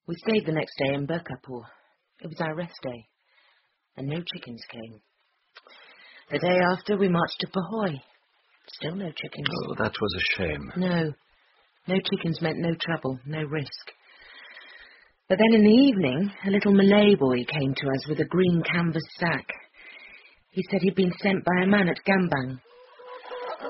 We stayed the next day in Burkapur. It was our rest day, and no chickens came. The day after, we marched to Pahoy. Still no chickens. Oh, that was a shame. No chickens meant no trouble, no risk. But then in the evening, a little Malay boy came to us with a green canvas sack. He said he'd been sent by a man at Gambang. 2, 3, 4, 5.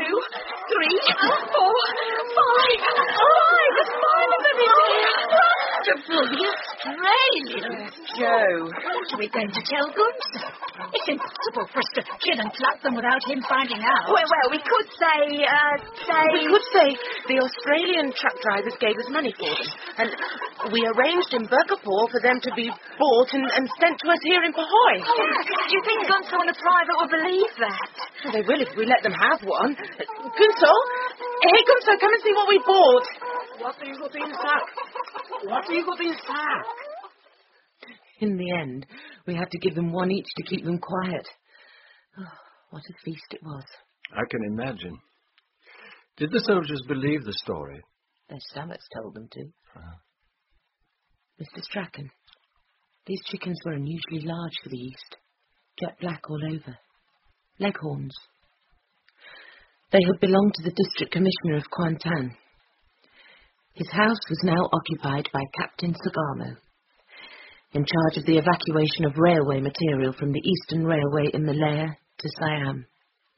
5 of them in here. Wonderful, the Australians. Joe. What are we going to tell Gunther? It's impossible for us to kill and pluck them without him finding out. Well, we could say... We could say the Australian truck drivers gave us money for them, and we arranged in Burkapur for them to be bought and sent to us here in Pahoy. Do you think Gunther and the private will believe that? Well, they will if we let them have one. Gunther? Hey, Gunther, come and see what we bought. What have you got in sack? What have you got in sack? In the end, we had to give them one each to keep them quiet. Oh, what a feast it was. I can imagine. Did the soldiers believe the story? Their stomachs told them to. Mr. Strachan, these chickens were unusually large for the East. Jet black all over. Leghorns. They had belonged to the District Commissioner of Kuantan. His house was now occupied by Captain Sagamo, in charge of the evacuation of railway material from the Eastern Railway in Malaya to Siam.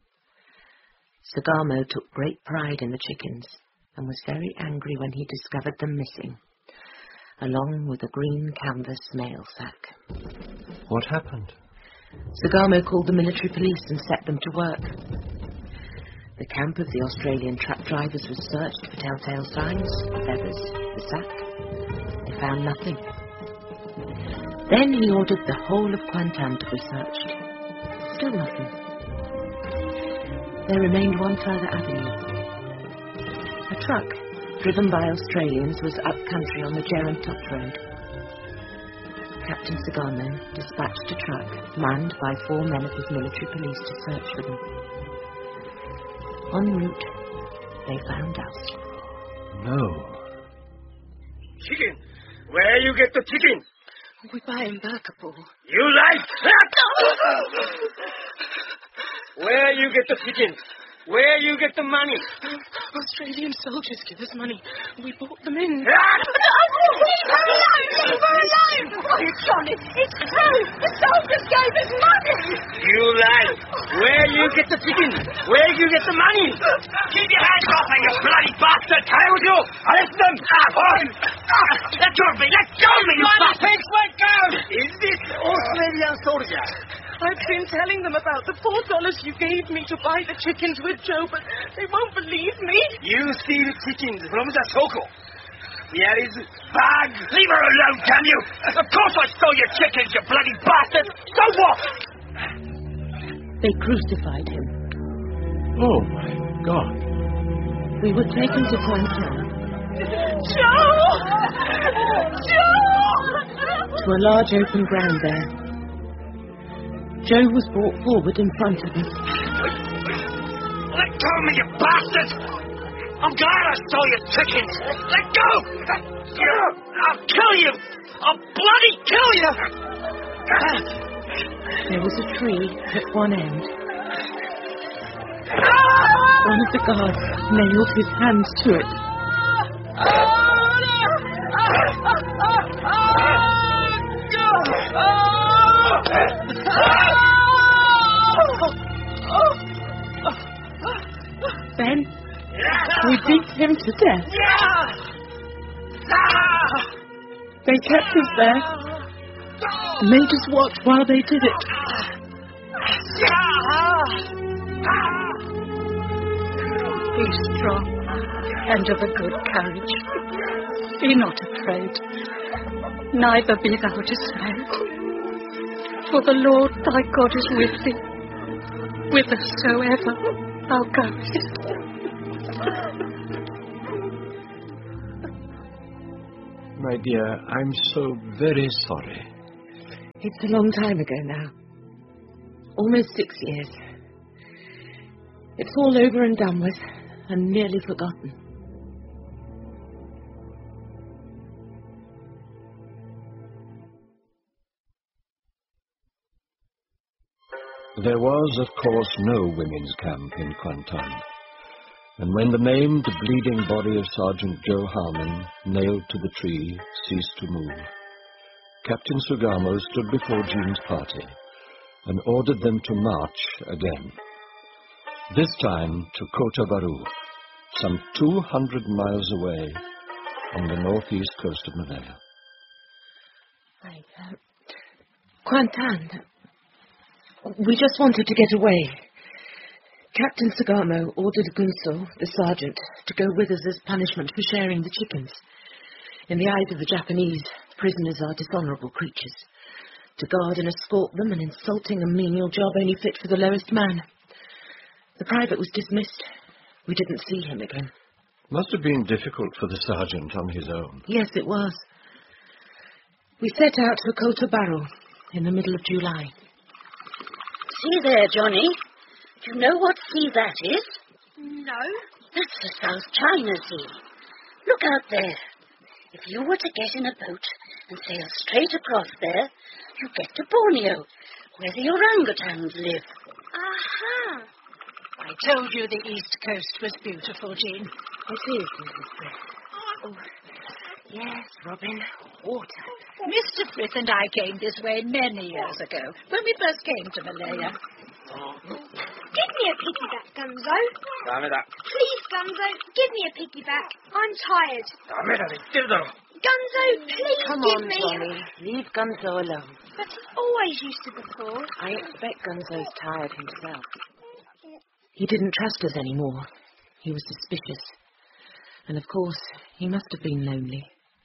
Sagamo took great pride in the chickens and was very angry when he discovered them missing, along with a green canvas mail sack. What happened? Sagamo called the military police and set them to work. The camp of the Australian truck drivers was searched for telltale signs, feathers, the sack. They found nothing. Then he ordered the whole of Kuantan to be searched. Still nothing. There remained one further avenue. A truck, driven by Australians, was up country on the Gerontot Road. Captain Sagamo dispatched a truck, manned by 4 men of his military police to search for them. En route, they found us. No. Chicken! Where you get the chicken? We buy in Burkapur. You lie! Where you get the chicken? Where you get the money? Australian soldiers give us money. We bought them in. We're alone! Oh, Johnny, it's true! The soldiers gave us money! You lie! Where you get the chicken? Where you get the money? Keep your hands off me, you bloody bastard! Told you! Arrest them! Let go of me! Let go of me, you bastard! Pigs, let go! Is this Australian soldier? I've been telling them about the $4 you gave me to buy the chickens with Joe, but they won't believe me. You steal chickens from the Soko. Here is bag. Leave her alone, damn you! Of course I stole your chickens, you bloody bastard! So what? They crucified him. Oh, my God. We were taken to Kuantan. Joe! To a large open ground there. Joe was brought forward in front of us. Let go of me, you bastard! I'm glad I stole your chickens! Let go! I'll kill you! I'll bloody kill you! There was a tree at one end. One of the guards nailed his hands to it. Then we beat him to death. They kept us there and made us watch while they did it. Be strong and of a good courage. Be not afraid, neither be thou dismayed. For the Lord thy God is with thee, whithersoever thou goest. My dear, I'm so very sorry. It's a long time ago now. Almost 6 years. It's all over and done with, and nearly forgotten. There was, of course, no women's camp in Kwantan, and when the maimed, bleeding body of Sergeant Joe Harmon, nailed to the tree, ceased to move, Captain Sugamo stood before Jean's party and ordered them to march again, this time to Kota Baru, some 200 miles away on the northeast coast of Malaya. Kwantan. We just wanted to get away. Captain Sugamo ordered Gunso, the sergeant, to go with us as punishment for sharing the chickens. In the eyes of the Japanese, prisoners are dishonourable creatures. To guard and escort them, an insulting and menial job only fit for the lowest man. The private was dismissed. We didn't see him again. Must have been difficult for the sergeant on his own. Yes, it was. We set out for Kota Baru in the middle of July. See there, Johnny. Do you know what sea that is? No. That's the South China Sea. Look out there. If you were to get in a boat and sail straight across there, you get to Borneo, where the orangutans live. Aha. I told you the East Coast was beautiful, Jean. It is, Mrs. Frith. Oh, yes, Robin. Water. Mr. Frith and I came this way many years ago, when we first came to Malaya. Give me a piggyback, Gunzo. Dameda. Please, Gunzo, give me a piggyback. I'm tired. Gunzo, please Come give on, me... Johnny. Leave Gunzo alone. But he always used to before. I expect Gunzo's tired himself. He didn't trust us anymore. He was suspicious. And of course, he must have been lonely.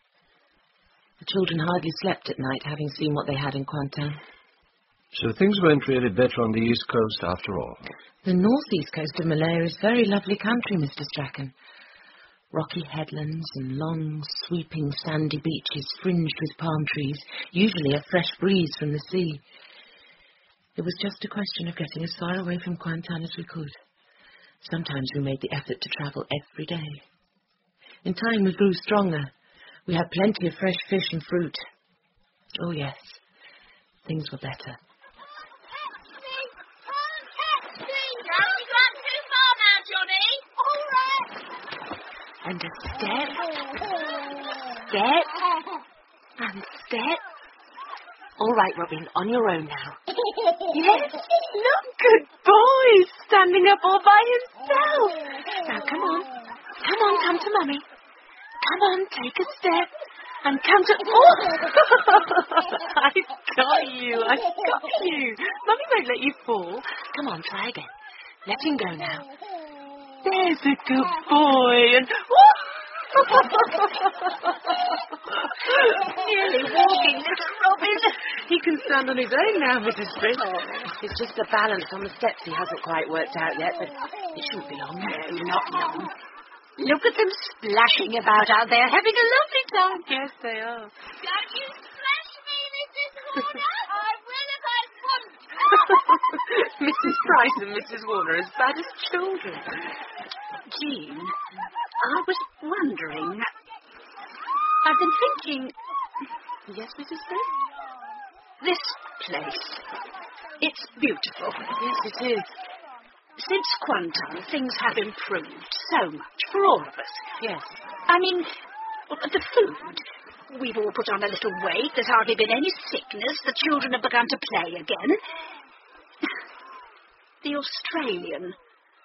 The children hardly slept at night, having seen what they had in Kwantan. So things weren't really better on the East Coast after all. The northeast coast of Malaya is very lovely country, Mr. Strachan. Rocky headlands and long, sweeping sandy beaches fringed with palm trees, usually a fresh breeze from the sea. It was just a question of getting as far away from Kwantan as we could. Sometimes we made the effort to travel every day. In time we grew stronger. We had plenty of fresh fish and fruit. Oh yes, things were better. And a step, and step. All right, Robin, on your own now. Yes, look, good boy, standing up all by himself. Now, come on, come to Mummy. Come on, take a step, and come to... Oh! I've got you. Mummy won't let you fall. Come on, try again. Let him go now. There's a good boy, and... Nearly walking, little Robin. He can stand on his own now, Mrs. Frith. It's just the balance on the steps he hasn't quite worked out yet, but it shouldn't be long. No, not long. Look at them splashing about out there, having a lovely time. Yes, they are. Don't you splash me, Mrs. Warner. I will if I want to. Mrs. Price and Mrs. Warner are as bad as children. Jean, I was wondering... I've been thinking... Yes, Mrs. Frith? This place, it's beautiful. Yes, it is. Since Kwantan, things have improved so much for all of us. Yes. I mean, the food. We've all put on a little weight. There's hardly been any sickness. The children have begun to play again. The Australian,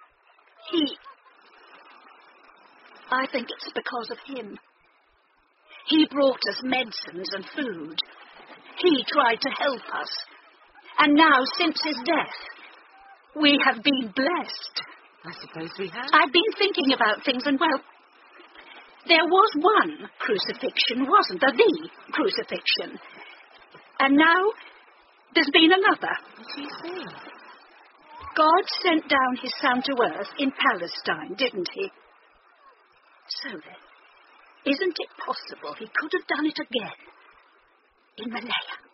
I think it's because of him. He brought us medicines and food. He tried to help us. And now, since his death, we have been blessed. I suppose we have. I've been thinking about things, and, well, there was one crucifixion, wasn't there? The crucifixion. And now, there's been another. What do you say? God sent down his Son to earth in Palestine, didn't he? So then, isn't it possible he could have done it again in Malaya?